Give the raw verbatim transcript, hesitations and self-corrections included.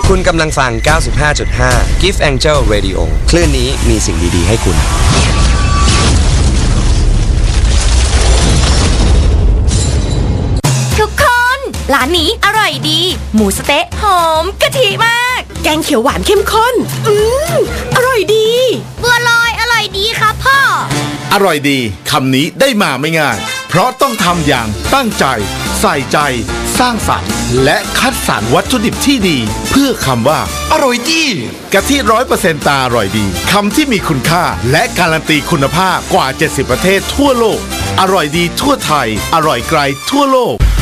คุณกำลังฟัง เก้าสิบห้าจุดห้า Gift Angel Radio คลื่นนี้มีสิ่งดีๆให้คุณทุกคนร้านนี้อร่อยดีหมูสะเต๊ะหอมกะทิมากแกงเขียวหวานเข้มข้นอืมอร่อยดีบัวลอยอร่อยดีครับพ่ออร่อยดีคำนี้ได้มาไม่ง่ายเพราะต้องทำอย่างตั้งใจใส่ใจสร้างสรรค์และคัดสรรวัตถุดิบที่ดีเพื่อคำว่าอร่อยดีกะทิ ร้อยเปอร์เซ็นต์ ตาอร่อยดีคำที่มีคุณค่าและการันตีคุณภาพกว่าเจ็ดสิบประเทศทั่วโลกอร่อยดีทั่วไทยอร่อยไกลทั่วโลก